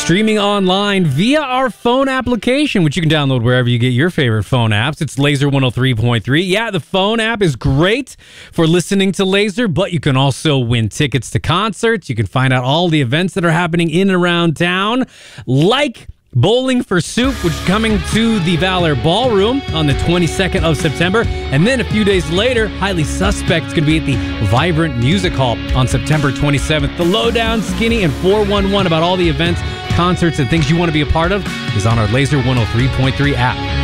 Streaming online via our phone application, which you can download wherever you get your favorite phone apps. It's Laser 103.3. Yeah, the phone app is great for listening to Laser, but you can also win tickets to concerts. You can find out all the events that are happening in and around town, like Bowling for Soup, which is coming to the Valor Ballroom on the 22nd of September. And then a few days later, Highly Suspect is going to be at the Vibrant Music Hall on September 27th. The Lowdown, Skinny, and 411 about all the events, concerts, and things you want to be a part of is on our Laser 103.3 app.